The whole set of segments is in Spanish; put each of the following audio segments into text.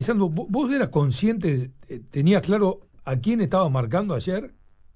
pensando, ¿vos eras consciente, tenías claro a quién estabas marcando ayer?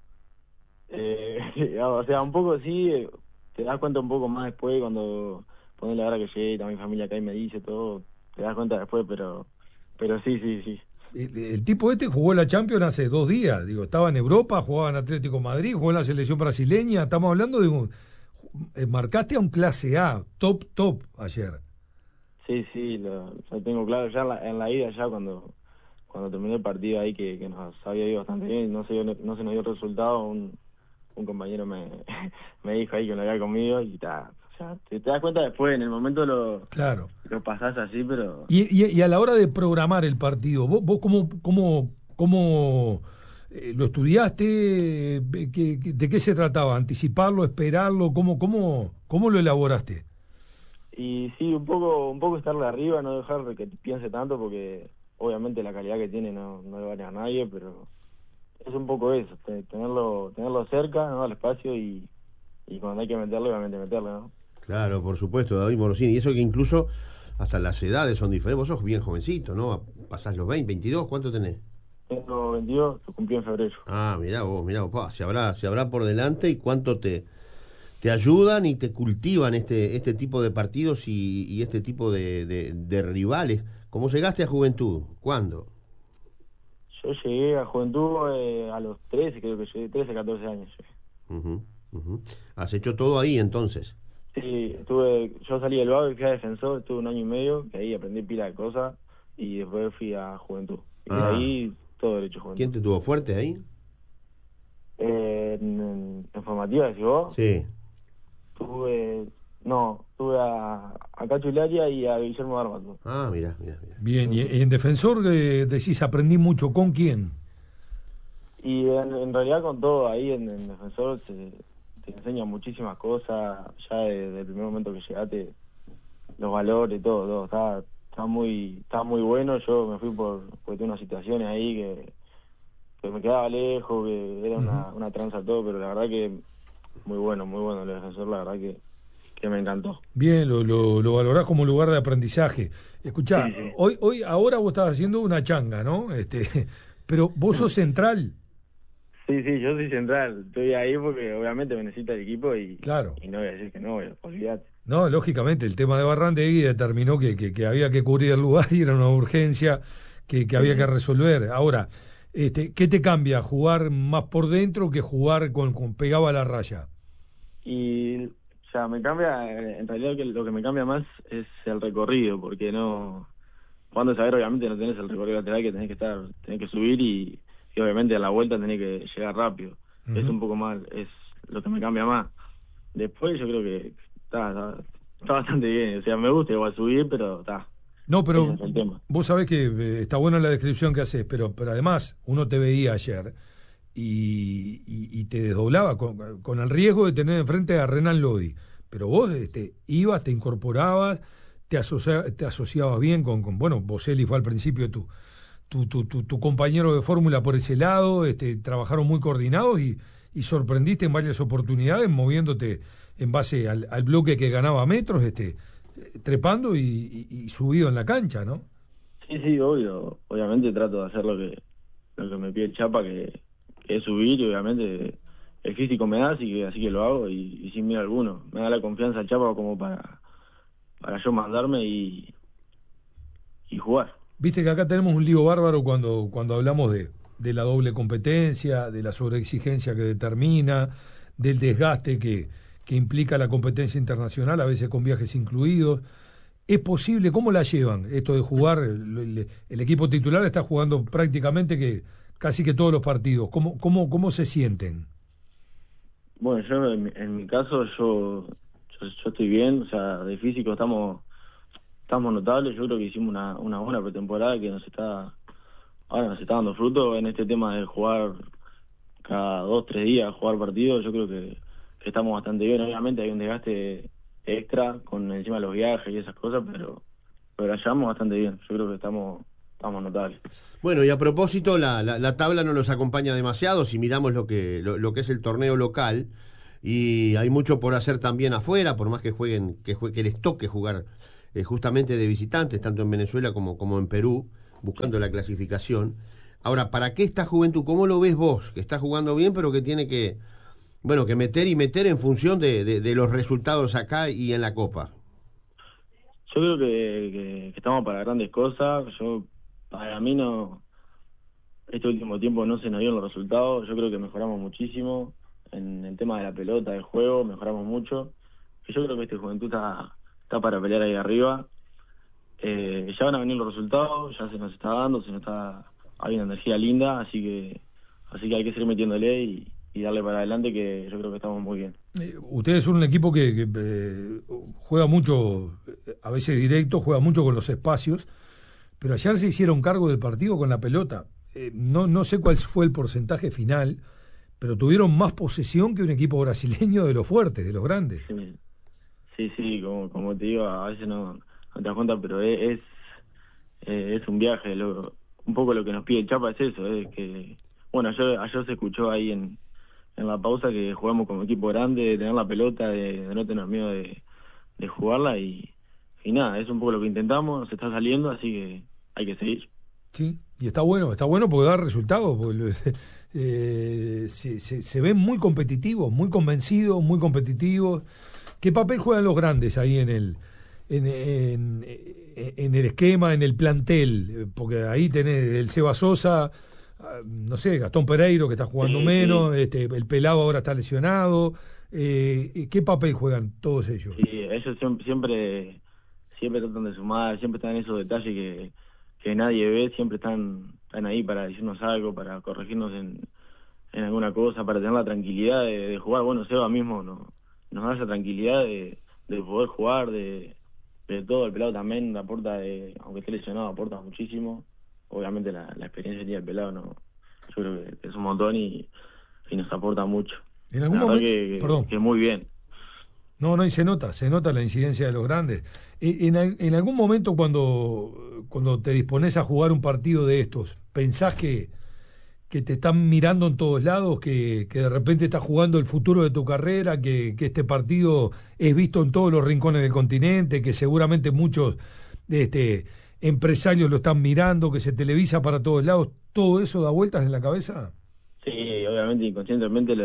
O sea, un poco sí, te das cuenta un poco más después cuando pones la hora que llegué, está mi familia acá y me dice todo, te das cuenta después, pero sí, sí, sí. El tipo este jugó la Champions hace 2 días, digo, estaba en Europa, jugaba en Atlético de Madrid, jugó en la selección brasileña, estamos hablando de marcaste a un clase A, top ayer. Sí, sí, lo tengo claro ya en la ida, ya cuando terminó el partido ahí que nos había ido bastante bien, no se nos dio el resultado, un compañero me dijo ahí que lo había conmigo y ta, o sea, te das cuenta después, en el momento Claro. lo pasás así, pero Y a la hora de programar el partido, ¿vos cómo lo estudiaste? ¿De qué se trataba? ¿Anticiparlo, esperarlo? ¿Cómo lo elaboraste? y sí, un poco estarle arriba, no dejar que piense tanto porque obviamente la calidad que tiene no le vale a nadie, pero es un poco eso, tenerlo cerca, no al espacio y cuando hay que meterlo, obviamente meterlo, ¿no? Claro, por supuesto, David Morosini. Y eso que incluso hasta las edades son diferentes. Vos sos bien jovencito, ¿no? Pasás los 20, 22, ¿cuánto tenés? Tengo 22, lo cumplí en febrero. Ah, mirá vos, se habrá por delante y cuánto te ayudan y te cultivan este tipo de partidos y este tipo de rivales. ¿Cómo llegaste a Juventud? ¿Cuándo? Yo llegué a Juventud a los 13, creo que llegué, 13, 14 años. Ujú, ujú. ¿Has hecho todo ahí entonces? Sí, yo salí del Vago y fui a Defensor, estuve 1 año y medio, que ahí aprendí pila de cosas, y después fui a Juventud. Y de Ah, ahí todo derecho a ¿quién Juventud. te tuvo fuerte ahí? En formativa, decís vos, Sí. tuve a Cacho Hilaria y a Guillermo Darmato. Ah, mirá. Bien, y en defensor decís, aprendí mucho. ¿Con quién? Y en realidad con todo, ahí en Defensor te enseña muchísimas cosas, ya desde el primer momento que llegaste, los valores, todo, está muy bueno. Yo me fui porque tuve unas situaciones ahí que me quedaba lejos, que era Ujú. una tranza todo, pero la verdad que muy bueno el Defensor, la verdad que me encantó. Bien, lo valorás como lugar de aprendizaje. Sí, Escuchá, sí. ahora vos estás haciendo una changa, ¿no? Pero vos sos central, Sí, sí, yo soy central, estoy ahí porque obviamente me necesita el equipo claro. y no voy a decir que no, olvídate. No, lógicamente, el tema de Barrandegui determinó que había que cubrir el lugar y era una urgencia que Sí, había que sí. resolver. Ahora, ¿qué te cambia? ¿Jugar más por dentro que jugar con pegado a la raya? Y, o sea, me cambia, en realidad lo que me cambia más es el recorrido, porque no, cuando saber obviamente no tenés el recorrido lateral que tenés que subir y obviamente a la vuelta tenés que llegar rápido. Es Ujú. un poco más, es lo que me cambia más. Después yo creo que está bastante bien, o sea, me gusta igual subir, pero No, ese pero es el tema. vos sabés que está buena la descripción que haces, pero además uno te veía ayer y te desdoblaba con el riesgo de tener enfrente a Renan Lodi. Pero vos ibas, te incorporabas, te asociabas bien bueno, Boselli fue al principio tu compañero de fórmula por ese lado, trabajaron muy coordinados y sorprendiste en varias oportunidades moviéndote en base al bloque que ganaba metros, trepando y subido en la cancha, ¿no? Sí, sí, obvio, obviamente trato de hacer lo que me pide el Chapa, que es subir y obviamente el físico me da, así que lo hago y sin miedo alguno. Me da la confianza el Chapa como para yo mandarme y jugar. Viste que acá tenemos un lío bárbaro cuando hablamos de la doble competencia, de la sobreexigencia que determina, del desgaste que implica la competencia internacional, a veces con viajes incluidos. ¿Es posible? ¿Cómo la llevan esto de jugar? El equipo titular está jugando prácticamente casi que todos los partidos. ¿Cómo se sienten? Bueno, yo en mi caso, yo estoy bien, o sea, de físico estamos notables. Yo creo que hicimos una buena pretemporada que ahora nos está dando fruto en este tema de jugar cada 2, 3 días, jugar partidos. Yo creo que estamos bastante bien. Obviamente hay un desgaste extra con encima los viajes y esas cosas, pero la llevamos bastante bien. Yo creo que estamos notables. Bueno, y a propósito, la tabla no nos acompaña demasiado si miramos lo que es el torneo local, y hay mucho por hacer también afuera, por más que jueguen, que les toque jugar justamente de visitantes, tanto en Venezuela como en Perú. buscando la clasificación. Ahora, ¿para qué está Juventud? ¿Cómo lo ves vos? Que está jugando bien, pero que tiene que meter y meter en función de los resultados acá y en la Copa. Yo creo que estamos para grandes cosas. Para mí este último tiempo no se nos dieron los resultados. Yo creo que mejoramos muchísimo en el tema de la pelota, del juego, mejoramos mucho. Y yo creo que esta Juventud está para pelear ahí arriba. Ya van a venir los resultados, ya se nos está dando, hay una energía linda, así que hay que seguir metiéndole y darle para adelante, que yo creo que estamos muy bien. Ustedes son un equipo que juega mucho, a veces directo, juega mucho con los espacios, pero ayer se hicieron cargo del partido con la pelota. No sé cuál fue el porcentaje final, pero tuvieron más posesión que un equipo brasileño de los fuertes, de los grandes. Sí, como te digo, a veces no te das cuenta, pero es un viaje. Un poco lo que nos pide el Chapa es eso, es que, bueno, ayer se escuchó ahí en la pausa que jugamos como equipo grande, de tener la pelota, de no tener miedo de jugarla y nada, es un poco lo que intentamos, se está saliendo, así que hay que seguir. Sí, y está bueno porque da resultados, porque se ven muy competitivos, muy convencidos, muy competitivos. ¿Qué papel juegan los grandes ahí en el esquema, en el plantel? Porque ahí tenés el Seba Sosa, no sé, Gastón Pereiro, que está jugando menos, el Pelado ahora está lesionado. ¿Qué papel juegan todos ellos? Sí, ellos siempre tratan de sumar, siempre están en esos detalles que nadie ve, siempre están ahí para decirnos algo, para corregirnos en alguna cosa, para tener la tranquilidad de jugar. Bueno, Seba mismo nos da esa tranquilidad de poder jugar, de todo. El Pelado también aporta, aunque esté lesionado, aporta muchísimo. Obviamente la experiencia que tiene el Pelado, yo creo que es un montón y nos aporta mucho. En algún momento, que muy bien. No, y se nota la incidencia de los grandes. En algún momento cuando te dispones a jugar un partido de estos, ¿pensás que te están mirando en todos lados, que de repente estás jugando el futuro de tu carrera, que este partido es visto en todos los rincones del continente, que seguramente muchos empresarios lo están mirando, que se televisa para todos lados? ¿Todo eso da vueltas en la cabeza? Sí, obviamente inconscientemente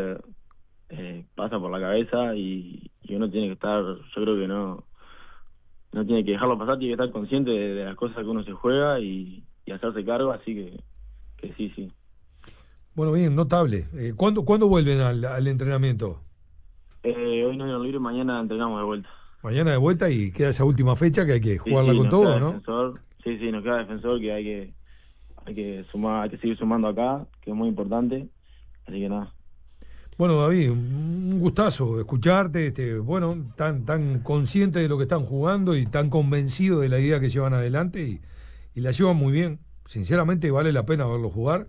pasa por la cabeza y uno tiene que estar, yo creo que no tiene que dejarlo pasar, tiene que estar consciente de las cosas que uno se juega y hacerse cargo, así que sí. Bueno, bien, notable. ¿Cuándo vuelven al entrenamiento? Hoy no hay libre, mañana entrenamos de vuelta. Mañana de vuelta y queda esa última fecha que hay que jugarla con todo, ¿no? Sí, nos queda Defensor, que hay que sumar, hay que seguir sumando acá, que es muy importante, así que nada. Bueno, David, un gustazo escucharte, tan consciente de lo que están jugando y tan convencido de la idea que llevan adelante y la llevan muy bien. Sinceramente vale la pena verlo jugar.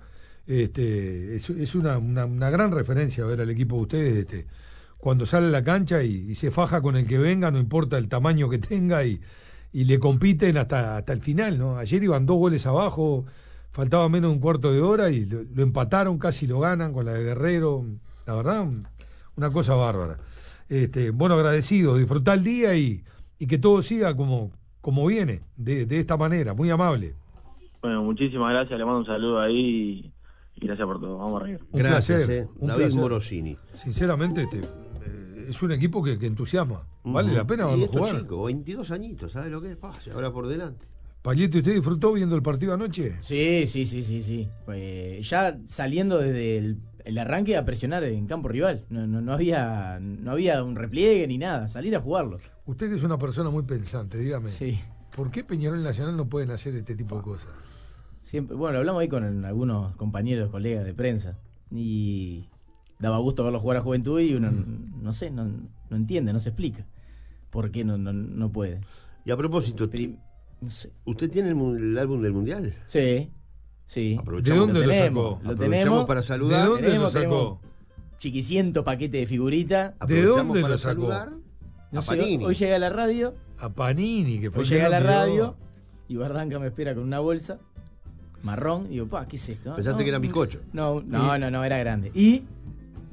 Es una gran referencia ver al equipo de ustedes cuando sale a la cancha y se faja con el que venga, no importa el tamaño que tenga y le compiten hasta el final, ¿no? Ayer iban 2 goles abajo, faltaba menos de un cuarto de hora y lo empataron, casi lo ganan con la de Guerrero. La verdad, una cosa bárbara. Bueno, agradecido, disfrutar el día y que todo siga como viene, de esta manera, muy amable. Bueno, muchísimas gracias, le mando un saludo ahí y gracias por todo, vamos arriba. Gracias, un David placer. Morosini. Sinceramente, es un equipo que entusiasma, vale la pena verlo jugar. Chico, 22 añitos, ¿sabes lo que es? Ahora por delante. Payete, ¿usted disfrutó viendo el partido anoche? Sí. Ya saliendo desde el arranque a presionar en campo rival. No había un repliegue ni nada, salir a jugarlo. Usted que es una persona muy pensante, dígame. Sí. ¿Por qué Peñarol y Nacional no pueden hacer este tipo de cosas? Siempre, bueno, hablamos ahí con algunos compañeros, colegas de prensa y daba gusto verlo jugar a Juventud y uno no entiende, no se explica por qué no puede. Y a propósito, No sé. ¿usted tiene el álbum del Mundial? Sí. ¿De dónde lo sacó? Lo tenemos para saludar. ¿De dónde lo sacó? Chiquiciento paquete de figurita. ¿De dónde para lo sacó? saludar No a sé, Panini. hoy llega a la radio. A Panini, que fue Hoy llega a la radio y Barranca me espera con una bolsa marrón. Y digo, ¿qué es esto? Pensaste que era bizcocho. No, era grande. Y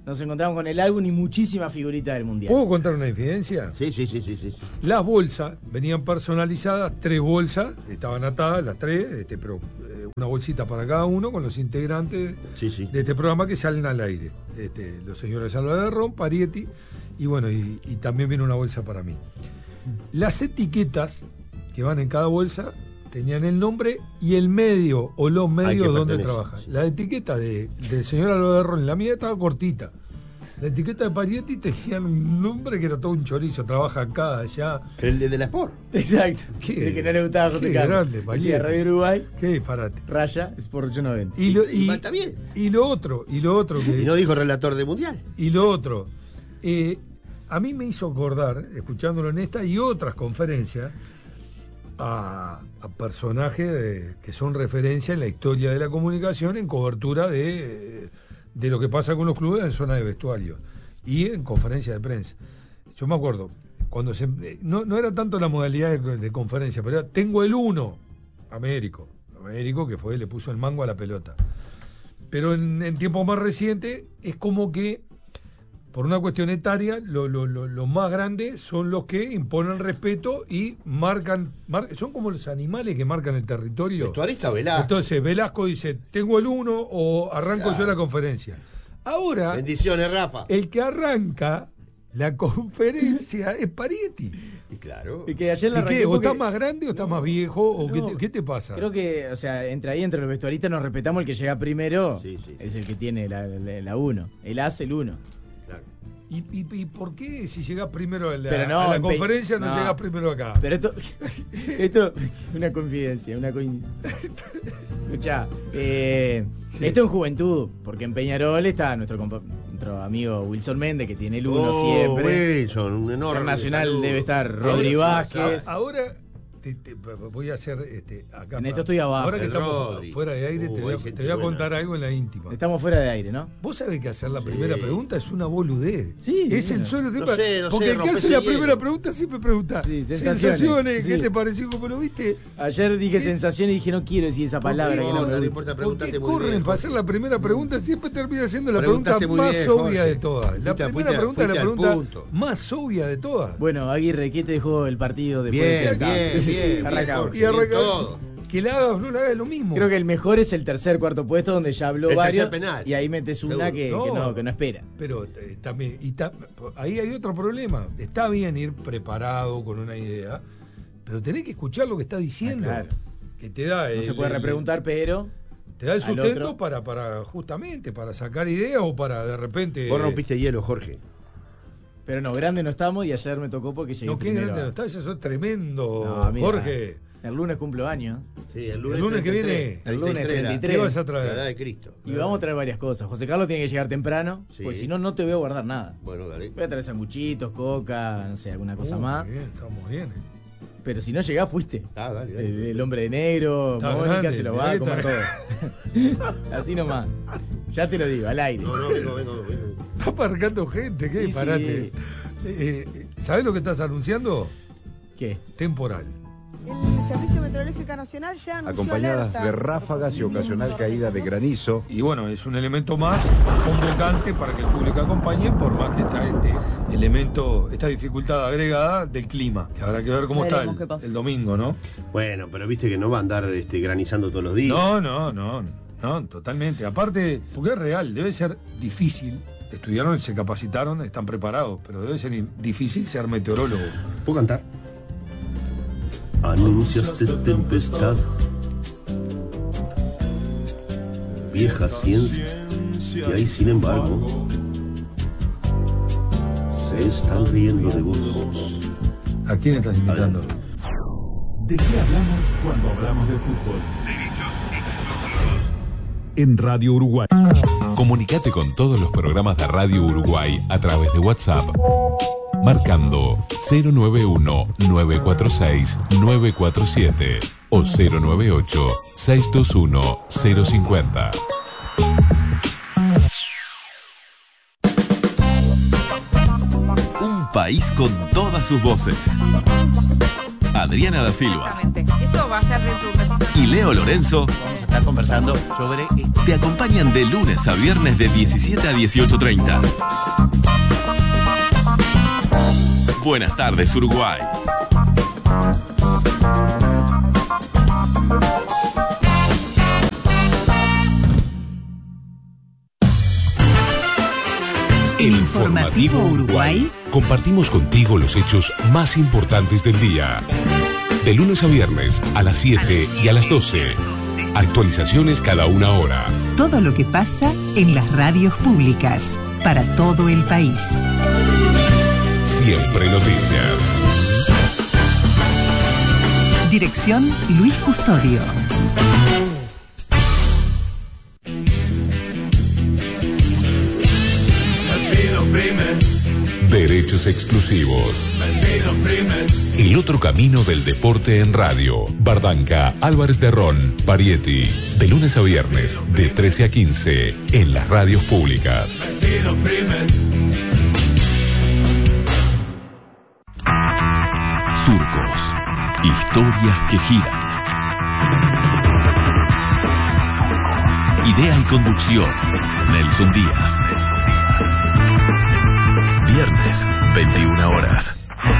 nos encontramos con el álbum y muchísimas figuritas del Mundial. ¿Puedo contar una infidencia? Sí. Las bolsas venían personalizadas, 3 bolsas, estaban atadas las 3, pero una bolsita para cada uno con los integrantes de este programa que salen al aire. Los señores Salvador, Parietti, y bueno, y también viene una bolsa para mí. Las etiquetas que van en cada bolsa tenían el nombre y el medio o los medios donde trabajan. La etiqueta del señor Alvaro en la mía estaba cortita. La etiqueta de Parietti tenía un nombre que era todo un chorizo, trabaja acá, allá. El de la Sport. Exacto. El que no le gustaba a José Carlos. Grande, decía Radio Uruguay. Qué disparate. Raya, Sport 890. Y está bien. Y lo otro que... Y no dijo relator de Mundial. Y lo otro, a mí me hizo acordar, escuchándolo en esta y otras conferencias, a personajes que son referencia en la historia de la comunicación en cobertura de lo que pasa con los clubes en zona de vestuario y en conferencia de prensa. Yo me acuerdo, cuando no era tanto la modalidad de conferencia, pero era, tengo el 1, Américo que fue, le puso el mango a la pelota. Pero en tiempos más recientes es como que por una cuestión etaria, los más grandes son los que imponen respeto y marcan, son como los animales que marcan el territorio. Vestuarista Velasco. Entonces Velasco dice, tengo el 1 o arranco yo la conferencia. Ahora, bendiciones, Rafa. El que arranca la conferencia es Parietti. Y claro. Y que ayer ¿Y qué? ¿O estás más grande o estás más viejo? ¿O qué te pasa? Creo que, o sea, entre los vestuaristas nos respetamos, el que llega primero es el que tiene la 1. El hace el 1. Claro. ¿Y por qué si llegas primero a la conferencia no llegas primero acá? Pero esto es una confidencia, Escuchá, esto en Juventud, porque en Peñarol está nuestro amigo Wilson Méndez, que tiene el 1 siempre. Wilson, un enorme Internacional saludo. debe estar Rodri Vázquez. Ahora voy a hacer acá. En esto estoy abajo. Ahora que estamos fuera de aire, te voy a contar algo en la íntima. Estamos fuera de aire, ¿no? Vos sabés que hacer la primera pregunta es una boludez. Sí. Es el suelo No sé, porque el que hace la primera pregunta siempre pregunta. Sí, sensaciones. ¿Qué Sí. te pareció? Pero viste. Ayer dije sensación y dije no quiero decir esa palabra. No importa, preguntaste muy corren bien. para hacer la primera pregunta, siempre termina siendo la pregunta Preguntaste muy más bien, obvia Jorge. de todas. La primera pregunta es la pregunta más obvia de todas. Bueno, Aguirre, ¿qué te dejó el partido después Bien, de bien. Arrancamos. Y arranca, que la hagas o no la hagas es lo mismo. Creo que el mejor es el tercer, cuarto puesto, donde ya habló El varios. tercer penal. Y ahí metes una que no espera. Pero también, ahí hay otro problema. Está bien ir preparado con una idea, pero tenés que escuchar lo que está diciendo. Claro. Que te da No se puede repreguntar, pero te da el al sustento otro. para justamente para sacar ideas o para de repente. Vos rompiste hielo, Jorge. Pero no, grande no estamos y ayer me tocó porque llegué No, qué primero grande a- no estás, eso es tremendo, No, mira, Jorge. El lunes cumplo años. Sí, El lunes que viene. El lunes 33. ¿Qué vas a La edad traer? de Cristo. Y vamos a traer varias cosas. José Carlos tiene que llegar temprano, Sí. pues si no, no te voy a guardar nada. Bueno, dale. Voy a traer sanguchitos, coca, no sé, alguna cosa más. Muy bien, estamos bien. Pero si no llegás, fuiste. Dale, dale. El hombre de negro, Está Mónica grande, se lo va a mirá comer que todo. Así nomás. Ya te lo digo, al aire. No, vengo. Está aparcando gente, qué Sí, disparate. ¿Sabés lo que estás anunciando? ¿Qué? Temporal. El Servicio Meteorológico Nacional ya anunció acompañadas alerta de ráfagas y ocasional caída de granizo. Y bueno, es un elemento más convocante para que el público acompañe, por más que está esta dificultad agregada del clima. Que habrá que ver cómo está Veremos qué pasa. el domingo, ¿no? Bueno, pero viste que no va a andar granizando todos los días. No, totalmente. Aparte, porque es real, debe ser difícil. Estudiaron, se capacitaron, están preparados, pero debe ser difícil ser meteorólogo. ¿Puedo cantar? Anuncias de tempestad, vieja ciencia, y ahí sin embargo se están riendo de vos. ¿A quién estás invitando? ¿De qué hablamos cuando hablamos de fútbol? En Radio Uruguay. Comunicate con todos los programas de Radio Uruguay a través de WhatsApp, marcando 091-946-947 o 098-621-050. Un país con todas sus voces. Adriana da Silva Exactamente. Eso va a ser dentro de y Leo Lorenzo Vamos a estar conversando sobre te acompañan de lunes a viernes de 17 a 18:30. Buenas tardes, Uruguay. En Informativo Uruguay compartimos contigo los hechos más importantes del día. De lunes a viernes a las 7 y a las 12. Actualizaciones cada una hora. todo lo que pasa en las radios públicas para todo el país. Siempre noticias. Dirección Luis Custodio. Derechos exclusivos. El otro camino del deporte en radio. Bardanca, Álvarez de Ron, Parietti. De lunes a viernes, de 13 a 15, en las radios públicas. Surcos. Historias que giran. Idea y conducción. Nelson Díaz. Viernes, 21 horas.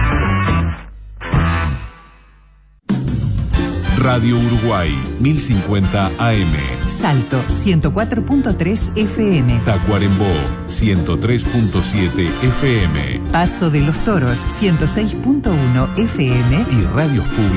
Radio Uruguay, 1050 AM. Salto, 104.3 FM. Tacuarembó, 103.7 FM. Paso de los Toros, 106.1 FM. Y radios públicas.